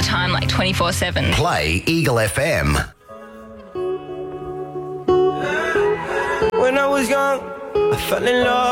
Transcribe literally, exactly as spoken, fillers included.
time, like twenty-four seven. Play Eagle F M. When I was young, I fell in love